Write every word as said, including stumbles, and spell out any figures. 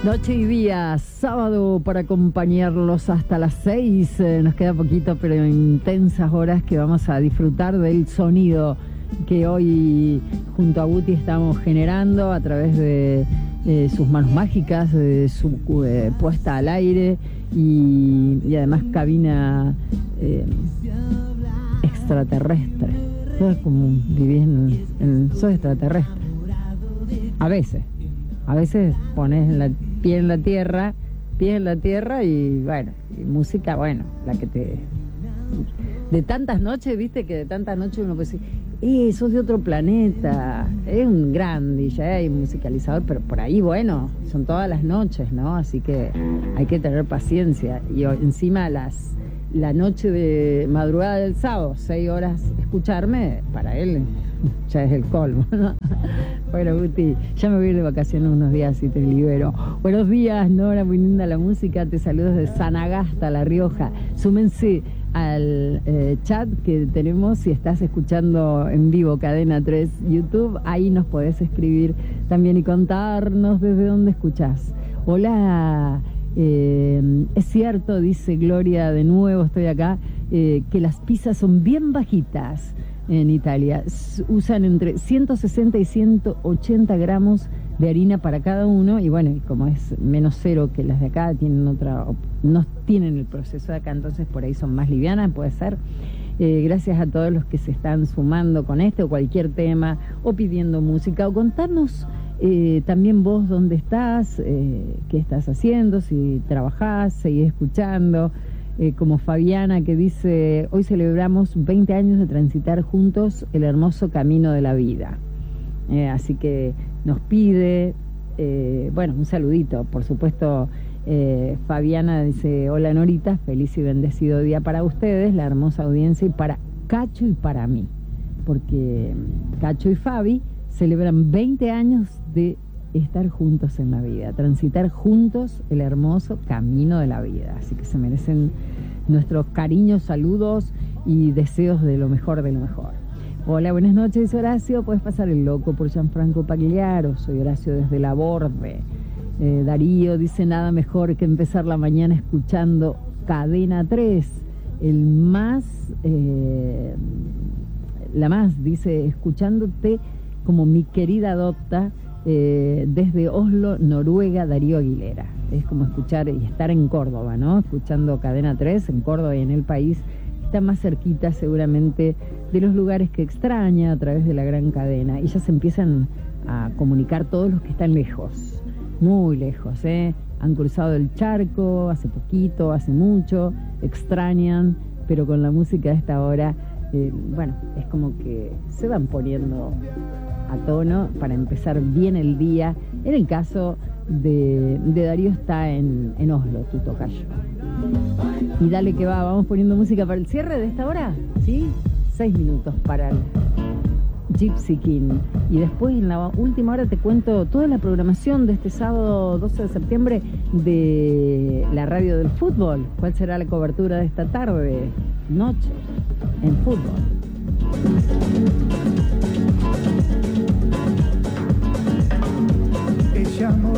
Noche y día, sábado para acompañarlos hasta las seis. Eh, nos queda poquito, pero intensas horas que vamos a disfrutar del sonido que hoy junto a Guti estamos generando a través de eh, sus manos mágicas, de su eh, puesta al aire y, y además cabina eh, extraterrestre. ¿Sabes cómo vivís en, en sos extraterrestre? A veces. A veces pones la pie en la tierra, pie en la tierra y bueno, y música, bueno, la que te... De tantas noches, viste que de tantas noches uno puede decir, eh, sos de otro planeta, es un gran D J y musicalizador, pero por ahí, bueno, son todas las noches, ¿no? Así que hay que tener paciencia. Y encima las la noche de madrugada del sábado, seis horas escucharme, para él ya es el colmo, ¿no? Bueno, Guti, ya me voy a ir de vacaciones unos días y te libero. Buenos días, Nora, muy linda la música. Te saludo desde Sanagasta, La Rioja. Súmense al eh, chat que tenemos si estás escuchando en vivo Cadena tres YouTube. Ahí nos podés escribir también y contarnos desde dónde escuchás. Hola, eh, es cierto, dice Gloria, de nuevo estoy acá, eh, que las pizzas son bien bajitas en Italia. Usan entre ciento sesenta y ciento ochenta gramos de harina para cada uno y bueno, como es menos cero que las de acá, tienen otra, no tienen el proceso de acá, entonces por ahí son más livianas, puede ser. Eh, gracias a todos los que se están sumando con este o cualquier tema o pidiendo música o contarnos eh, también vos dónde estás, eh, qué estás haciendo, si trabajás, seguís escuchando. Eh, como Fabiana que dice, hoy celebramos veinte años de transitar juntos el hermoso camino de la vida. Eh, así que nos pide, eh, bueno, un saludito, por supuesto. eh, Fabiana dice, hola Norita, feliz y bendecido día para ustedes, la hermosa audiencia y para Cacho y para mí, porque Cacho y Fabi celebran veinte años de estar juntos en la vida, transitar juntos el hermoso camino de la vida. Así que se merecen nuestros cariños, saludos y deseos de lo mejor de lo mejor. Hola, buenas noches, Horacio. Puedes pasar el loco por Gianfranco Pagliaro. Soy Horacio desde La Borde. Eh, Darío dice, nada mejor que empezar la mañana escuchando Cadena tres. El más, eh, la más, dice, escuchándote como mi querida adopta. Eh, desde Oslo, Noruega, Darío Aguilera. Es como escuchar y estar en Córdoba, ¿no? Escuchando Cadena tres en Córdoba y en el país. Está más cerquita seguramente de los lugares que extraña a través de la gran cadena. Y ya se empiezan a comunicar todos los que están lejos, muy lejos, ¿eh? Han cruzado el charco hace poquito, hace mucho, extrañan, pero con la música de esta hora, eh, bueno, es como que se van poniendo a tono para empezar bien el día. En el caso de, de Darío está en, en Oslo, tu tocayo. Y dale que va, vamos poniendo música para el cierre de esta hora, ¿sí? Seis minutos para el Gypsy King. Y después en la última hora te cuento toda la programación de este sábado doce de septiembre de la radio del fútbol. ¿Cuál será la cobertura de esta tarde, noche, en fútbol?